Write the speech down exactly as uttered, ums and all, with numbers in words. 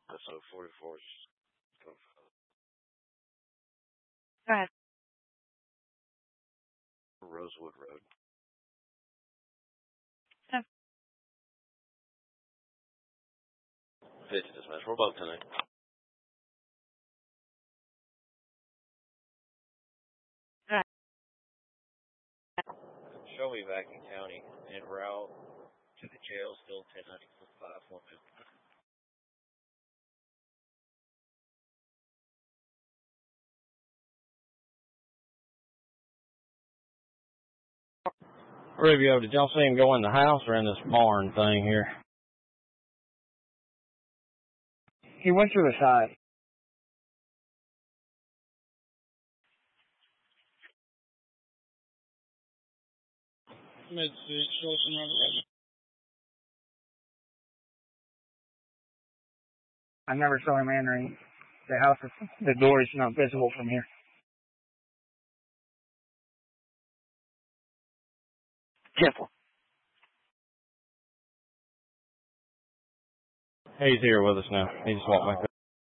That's on forty-four. Go ahead. Rosewood Road. Yeah. fifty dispatch. We're about tonight. All right. Shelby back in county en route to the jail, still ten ninety-five. One minute. Rubio, did y'all see him go in the house or in this barn thing here? He went through the side. Mid six, Wilson Road. I never saw him entering the house. The door is not visible from here. Careful. He's here with us now. He just walked back there.